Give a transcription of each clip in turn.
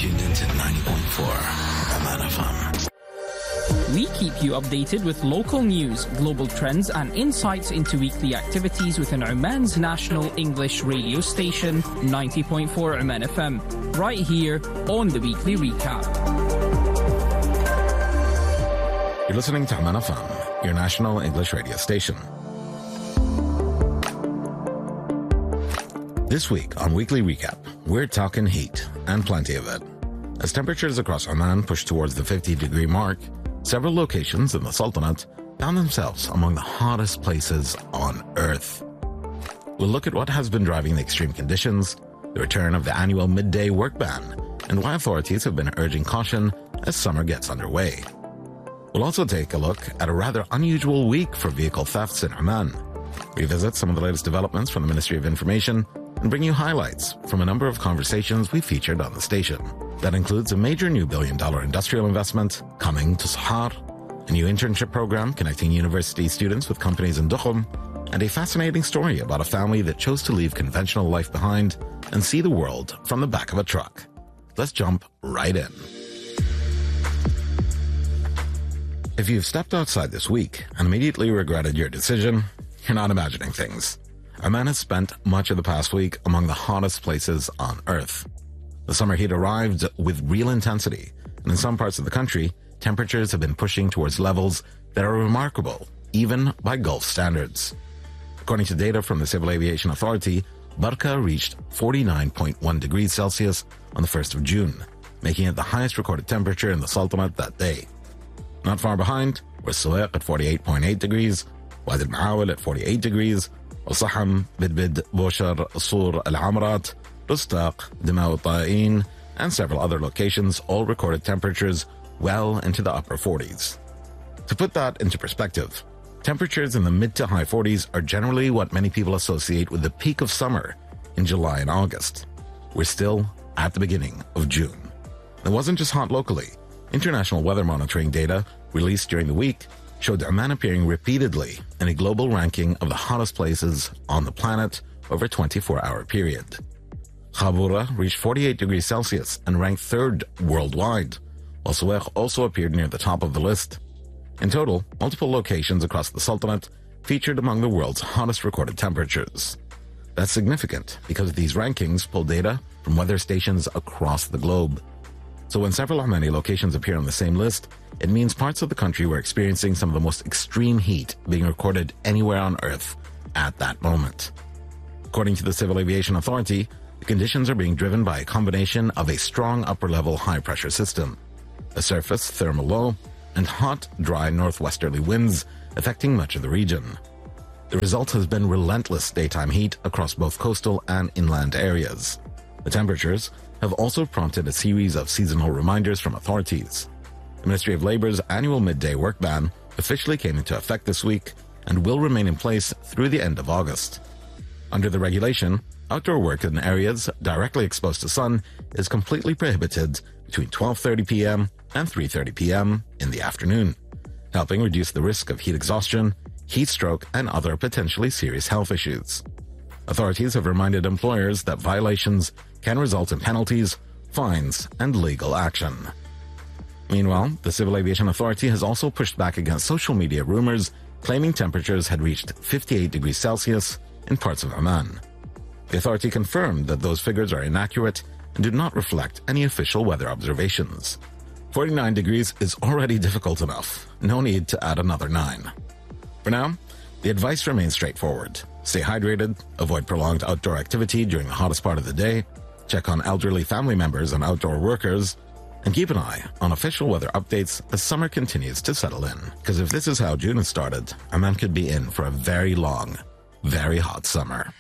tuned into 90.4 Aman FM. We keep you updated with local news, global trends, and insights into weekly activities within Oman's national English radio station, 90.4 Aman FM, right here on the Weekly Recap. You're listening to Aman FM, your national English radio station. This week on Weekly Recap, we're talking heat, and plenty of it. As temperatures across Oman push towards the 50-degree mark, several locations in the Sultanate found themselves among the hottest places on Earth. We'll look at what has been driving the extreme conditions, the return of the annual midday work ban, and why authorities have been urging caution as summer gets underway. We'll also take a look at a rather unusual week for vehicle thefts in Oman, revisit some of the latest developments from the Ministry of Information, and bring you highlights from a number of conversations we featured on the station. That includes a major new billion-dollar industrial investment coming to Sahar, a new internship program connecting university students with companies in Duqm, and a fascinating story about a family that chose to leave conventional life behind and see the world from the back of a truck. Let's jump right in. If you've stepped outside this week and immediately regretted your decision, you're not imagining things. Oman has spent much of the past week among the hottest places on Earth. The summer heat arrived with real intensity, and in some parts of the country, temperatures have been pushing towards levels that are remarkable, even by Gulf standards. According to data from the Civil Aviation Authority, Barqa reached 49.1 degrees Celsius on the 1st of June, making it the highest recorded temperature in the Sultanate that day. Not far behind were Suwaiq at 48.8 degrees, Wadi al-Maawil at 48 degrees, Al-Saham, Bidbid, Boshar, Sur, Al-Amrat, Rustaq, Dimau al-Ta'in, and several other locations all recorded temperatures well into the upper 40s. To put that into perspective, temperatures in the mid to high 40s are generally what many people associate with the peak of summer in July and August. We're still at the beginning of June. It wasn't just hot locally. International weather monitoring data released during the week showed Oman appearing repeatedly in a global ranking of the hottest places on the planet over a 24-hour period. Khabura reached 48 degrees Celsius and ranked third worldwide, while Suwaiq also appeared near the top of the list. In total, multiple locations across the Sultanate featured among the world's hottest recorded temperatures. That's significant because these rankings pull data from weather stations across the globe. So when several Omani locations appear on the same list, it means parts of the country were experiencing some of the most extreme heat being recorded anywhere on Earth at that moment. According to the Civil Aviation Authority, the conditions are being driven by a combination of a strong upper-level high-pressure system, a surface thermal low, and hot, dry northwesterly winds affecting much of the region. The result has been relentless daytime heat across both coastal and inland areas. The temperatures have also prompted a series of seasonal reminders from authorities. The Ministry of Labour's annual midday work ban officially came into effect this week and will remain in place through the end of August. Under the regulation, outdoor work in areas directly exposed to sun is completely prohibited between 12:30 p.m. and 3:30 p.m. in the afternoon, helping reduce the risk of heat exhaustion, heat stroke, and other potentially serious health issues. Authorities have reminded employers that violations can result in penalties, fines, and legal action. Meanwhile, the Civil Aviation Authority has also pushed back against social media rumors claiming temperatures had reached 58 degrees Celsius in parts of Oman. The authority confirmed that those figures are inaccurate and do not reflect any official weather observations. 49 degrees is already difficult enough. No need to add another 9. For now, the advice remains straightforward. Stay hydrated, avoid prolonged outdoor activity during the hottest part of the day, check on elderly family members and outdoor workers, and keep an eye on official weather updates as summer continues to settle in. Because if this is how June has started, Oman could be in for a very long, very hot summer.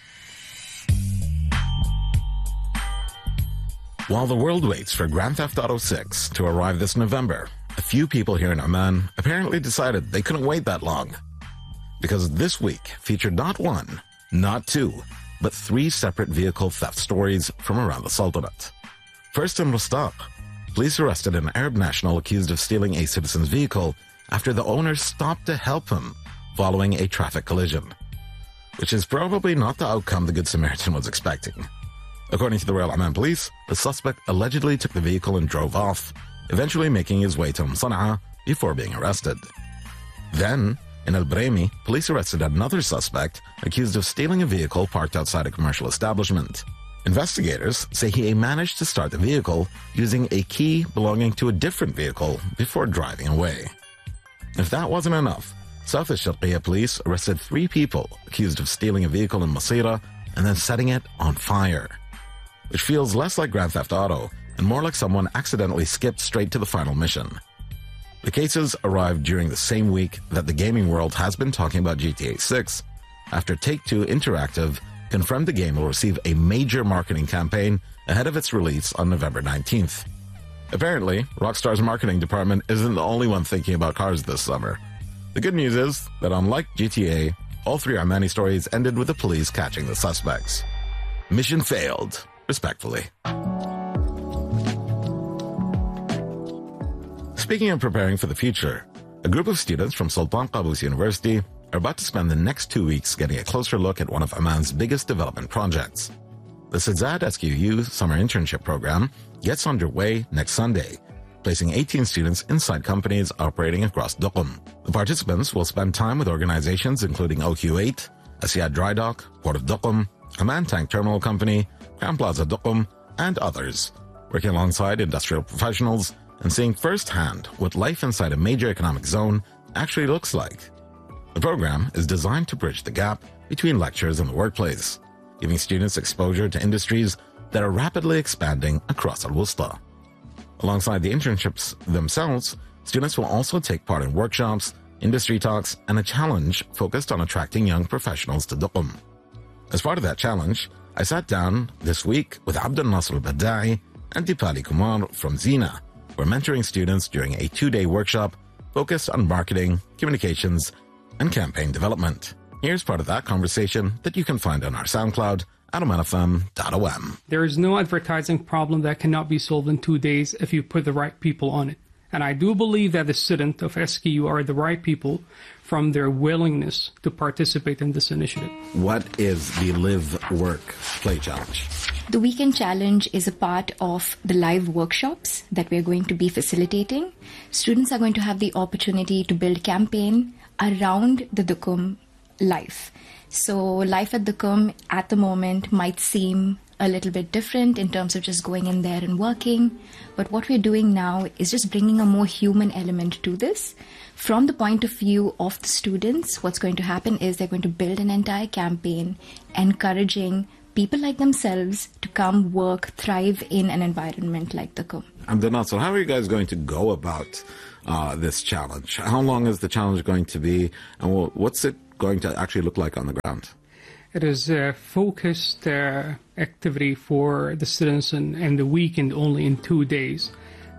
While the world waits for Grand Theft Auto 6 to arrive this November, a few people here in Oman apparently decided they couldn't wait that long. Because this week featured not one, not two, but 3 separate vehicle theft stories from around the Sultanate. First in Rustaq, police arrested an Arab national accused of stealing a citizen's vehicle after the owner stopped to help him following a traffic collision, which is probably not the outcome the Good Samaritan was expecting. According to the Royal Oman Police, the suspect allegedly took the vehicle and drove off, eventually making his way to Sana'a before being arrested. Then, in Al Brahmi, police arrested another suspect accused of stealing a vehicle parked outside a commercial establishment. Investigators say he managed to start the vehicle using a key belonging to a different vehicle before driving away. If that wasn't enough, South Al-Sharqiyya police arrested 3 people accused of stealing a vehicle in Masira and then setting it on fire, which feels less like Grand Theft Auto and more like someone accidentally skipped straight to the final mission. The cases arrived during the same week that the gaming world has been talking about GTA 6, after Take-Two Interactive confirmed the game will receive a major marketing campaign ahead of its release on November 19th. Apparently, Rockstar's marketing department isn't the only one thinking about cars this summer. The good news is that unlike GTA, all 3 Omani stories ended with the police catching the suspects. Mission failed, respectfully. Speaking of preparing for the future, a group of students from Sultan Qaboos University are about to spend the next 2 weeks getting a closer look at one of Oman's biggest development projects. The Sazad SQU Summer Internship Program gets underway next Sunday, placing 18 students inside companies operating across Duqm. The participants will spend time with organizations including OQ8, Asiyad Dry Dock, Port of Duqm, Oman Tank Terminal Company, Crown Plaza Duqm, and others, working alongside industrial professionals and seeing firsthand what life inside a major economic zone actually looks like. The program is designed to bridge the gap between lectures and the workplace, giving students exposure to industries that are rapidly expanding across Al-Wusta. Alongside the internships themselves, students will also take part in workshops, industry talks, and a challenge focused on attracting young professionals to Duqm. As part of that challenge, I sat down this week with Abdul Nasr al-Badda'i and Dipali Kumar from Zina, who are mentoring students during a 2-day workshop focused on marketing, communications, and campaign development. Here's part of that conversation that you can find on our SoundCloud at omanfm.om. There is no advertising problem that cannot be solved in 2 days if you put the right people on it. And I do believe that the students of SQU are the right people from their willingness to participate in this initiative. What is the Live, Work, Play Challenge? The Weekend Challenge is a part of the live workshops that we're going to be facilitating. Students are going to have the opportunity to build campaign around the Duqm life. So life at Duqm at the moment might seem a little bit different in terms of just going in there and working. But what we're doing now is just bringing a more human element to this. From the point of view of the students, what's going to happen is they're going to build an entire campaign encouraging people like themselves to come work, thrive in an environment like Duqm. Abdul Nasr, how are you guys going to go about this challenge? How long is the challenge going to be, and what's it going to actually look like on the ground? It is a focused activity for the students and the weekend only in 2 days.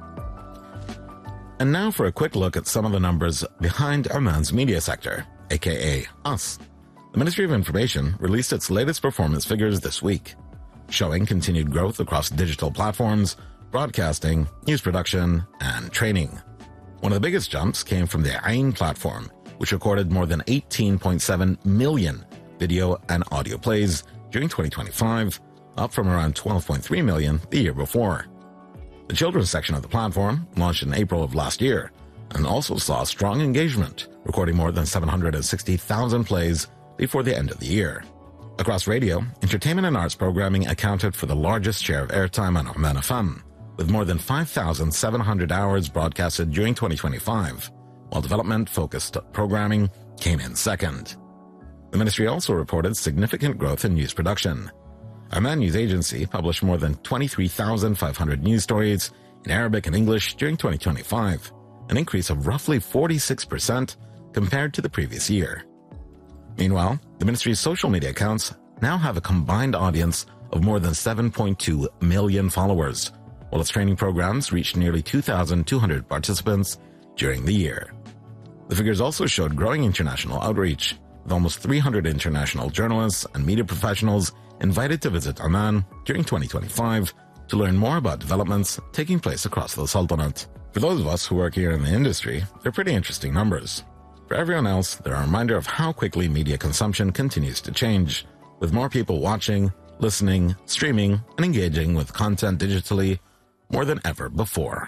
And now for a quick look at some of the numbers behind Oman's media sector, aka us. The Ministry of Information released its latest performance figures this week, showing continued growth across digital platforms, broadcasting, news production, and training. One of the biggest jumps came from the Ain platform, which recorded more than 18.7 million video and audio plays during 2025, up from around 12.3 million the year before. The children's section of the platform launched in April of last year and also saw strong engagement, recording more than 760,000 plays before the end of the year. Across radio, entertainment and arts programming accounted for the largest share of airtime on Oman FM, with more than 5,700 hours broadcasted during 2025, while development-focused programming came in second. The ministry also reported significant growth in news production. Oman News Agency published more than 23,500 news stories in Arabic and English during 2025, an increase of roughly 46% compared to the previous year. Meanwhile, the ministry's social media accounts now have a combined audience of more than 7.2 million followers, while its training programs reached nearly 2,200 participants during the year. The figures also showed growing international outreach, with almost 300 international journalists and media professionals invited to visit Oman during 2025 to learn more about developments taking place across the Sultanate. For those of us who work here in the industry, they're pretty interesting numbers. For everyone else, they're a reminder of how quickly media consumption continues to change, with more people watching, listening, streaming, and engaging with content digitally more than ever before.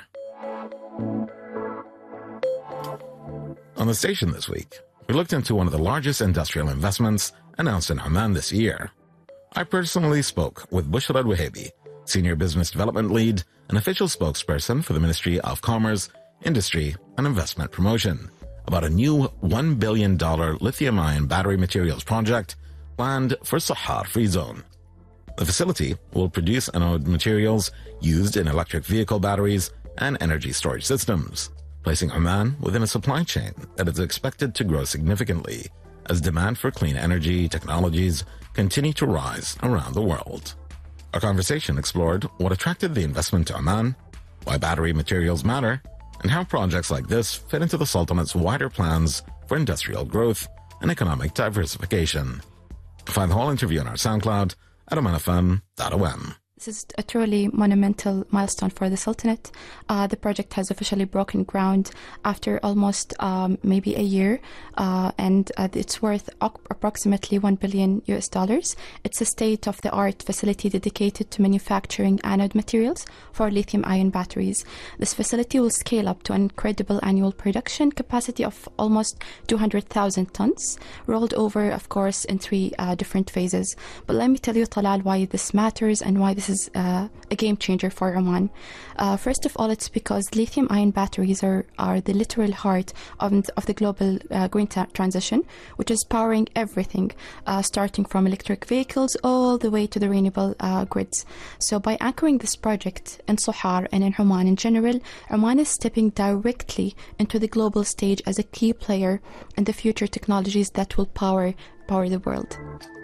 On the station this week, we looked into one of the largest industrial investments announced in Oman this year. I personally spoke with Bushra Al-Wahabi, Senior Business Development Lead and official spokesperson for the Ministry of Commerce, Industry and Investment Promotion, about a new $1 billion lithium-ion battery materials project planned for Sohar Free Zone. The facility will produce anode materials used in electric vehicle batteries and energy storage systems, placing Oman within a supply chain that is expected to grow significantly as demand for clean energy technologies continue to rise around the world. Our conversation explored what attracted the investment to Oman, why battery materials matter, and how projects like this fit into the Sultanate's wider plans for industrial growth and economic diversification. Find the whole interview on our SoundCloud at omanfm.om. This is a truly monumental milestone for the Sultanate. The project has officially broken ground after almost maybe a year, and it's worth approximately $1 billion. It's a state-of-the-art facility dedicated to manufacturing anode materials for lithium-ion batteries. This facility will scale up to an incredible annual production capacity of almost 200,000 tons, rolled over, of course, in 3 different phases. But let me tell you, Talal, why this matters and why this is a game changer for Oman. First of all, it's because lithium-ion batteries are the literal heart of the global green transition, which is powering everything, starting from electric vehicles all the way to the renewable grids. So by anchoring this project in Sohar and in Oman in general, Oman is stepping directly into the global stage as a key player in the future technologies that will power the world.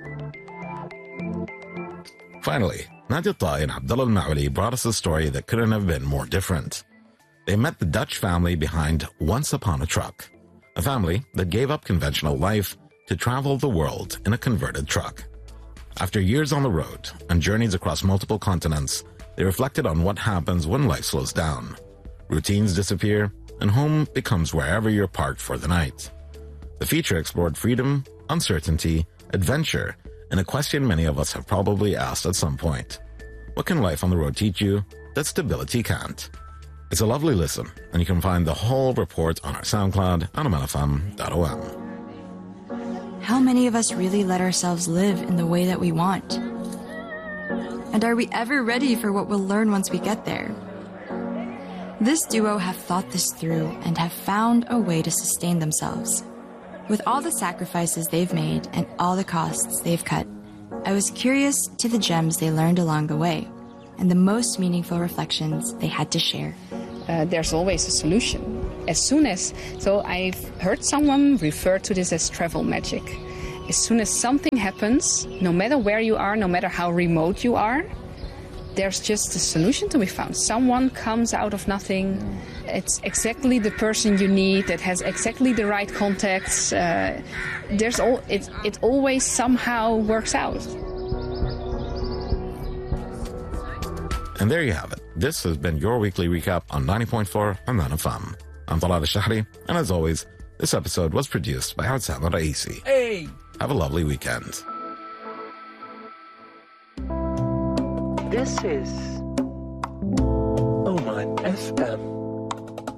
Finally, Nadia Tai and Abdullah Al-Ma'uli brought us a story that couldn't have been more different. They met the Dutch family behind Once Upon a Truck, a family that gave up conventional life to travel the world in a converted truck. After years on the road and journeys across multiple continents, they reflected on what happens when life slows down. Routines disappear, and home becomes wherever you're parked for the night. The feature explored freedom, uncertainty, adventure, and a question many of us have probably asked at some point. What can life on the road teach you that stability can't? It's a lovely listen, and you can find the whole report on our SoundCloud on omanfm.om. How many of us really let ourselves live in the way that we want? And are we ever ready for what we'll learn once we get there? This duo have thought this through and have found a way to sustain themselves. With all the sacrifices they've made and all the costs they've cut, I was curious to the gems they learned along the way and the most meaningful reflections they had to share. There's always a solution. So I've heard someone refer to this as travel magic. As soon as something happens, no matter where you are, no matter how remote you are, there's just a solution to be found. Someone comes out of nothing. It's exactly the person you need that has exactly the right contacts. It always somehow works out. And there you have it. This has been your weekly recap on 90.4 Oman FM. I'm Talal Al-Shahri, and as always, this episode was produced by Houssam Al-Raisi. Hey! Have a lovely weekend. This is Oman FM.